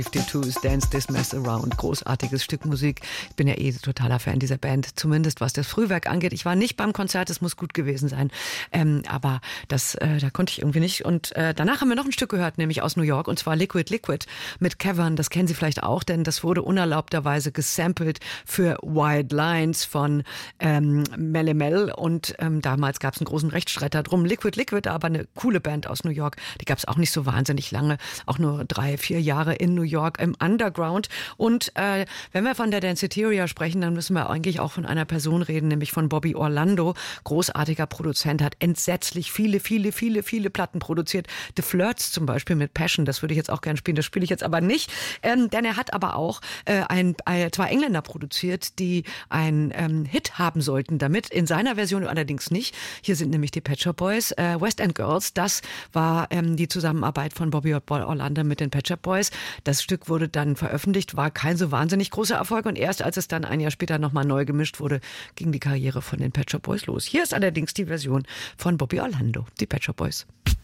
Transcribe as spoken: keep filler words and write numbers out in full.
fifty-two's Dance This Mess Around, großartiges Stück Musik. Ich bin ja eh totaler Fan dieser Band, zumindest was das Frühwerk angeht. Ich war nicht beim Konzert, es muss gut gewesen sein, ähm, aber das, äh, da konnte ich irgendwie nicht. Und äh, danach haben wir noch ein Stück gehört, nämlich aus New York, und zwar Liquid Liquid mit Cavern. Das kennen Sie vielleicht auch, denn das wurde unerlaubterweise gesampelt für Wild Lines von ähm, Melle Mel, und ähm, damals gab es einen großen Rechtsstreit darum. Liquid Liquid, aber eine coole Band aus New York, die gab es auch nicht so wahnsinnig lange, auch nur drei, vier Jahre in New York. York im Underground. Und äh, wenn wir von der Danceteria sprechen, dann müssen wir eigentlich auch von einer Person reden, nämlich von Bobby Orlando. Großartiger Produzent, hat entsetzlich viele, viele, viele, viele Platten produziert. The Flirts zum Beispiel mit Passion, das würde ich jetzt auch gerne spielen, das spiele ich jetzt aber nicht. Ähm, denn er hat aber auch äh, ein, äh, zwei Engländer produziert, die einen ähm, Hit haben sollten damit. In seiner Version allerdings nicht. Hier sind nämlich die Pet Shop Boys. Äh, West End Girls, das war ähm, die Zusammenarbeit von Bobby Orlando mit den Pet Shop Boys. Das Stück wurde dann veröffentlicht, war kein so wahnsinnig großer Erfolg, und erst als es dann ein Jahr später nochmal neu gemischt wurde, ging die Karriere von den Pet Shop Boys los. Hier ist allerdings die Version von Bobby Orlando, die Pet Shop Boys.